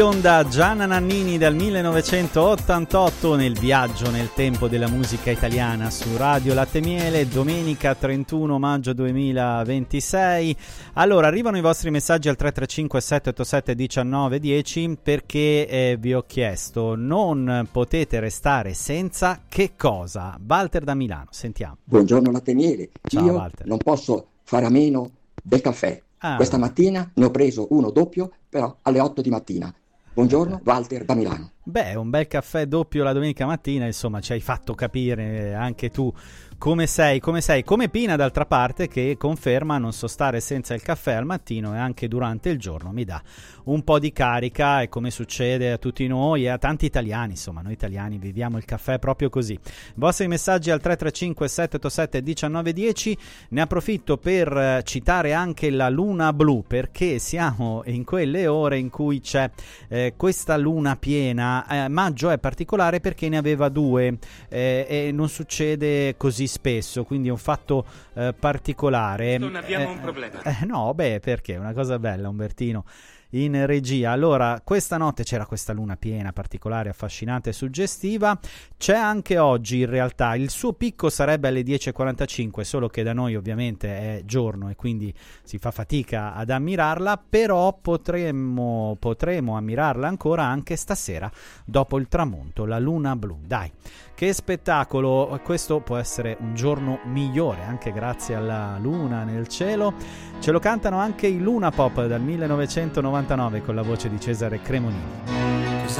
Onda Gianna Nannini dal 1988 nel viaggio nel tempo della musica italiana su Radio Latte Miele, domenica 31 maggio 2026. Allora, arrivano i vostri messaggi al 335 787 1910 perché vi ho chiesto: non potete restare senza che cosa? Walter da Milano, sentiamo. Buongiorno Latte Miele. Ciao, io Walter. non posso fare a meno del caffè. Questa mattina ne ho preso uno doppio, però alle 8 di mattina. Buongiorno, Walter da Milano. Beh, un bel caffè doppio la domenica mattina, insomma, ci hai fatto capire anche tu come sei, come Pina d'altra parte, che conferma non so stare senza il caffè al mattino e anche durante il giorno mi dà un po' di carica, e come succede a tutti noi e a tanti italiani, insomma, noi italiani viviamo il caffè proprio così. I vostri messaggi al 335 787 1910, ne approfitto per citare anche la luna blu, perché siamo in quelle ore in cui c'è questa luna piena. Maggio è particolare perché ne aveva due e non succede così spesso, quindi è un fatto particolare. Non abbiamo un problema. No, beh, perché? Una cosa bella, Umbertino in regia. Allora, questa notte c'era questa luna piena particolare, affascinante e suggestiva. C'è anche oggi, in realtà il suo picco sarebbe alle 10:45, solo che da noi ovviamente è giorno e quindi si fa fatica ad ammirarla, però potremmo ammirarla ancora anche stasera dopo il tramonto, la luna blu. Dai, che spettacolo! Questo può essere un giorno migliore anche grazie alla luna nel cielo. Ce lo cantano anche i Luna Pop dal 1999 con la voce di Cesare Cremonini.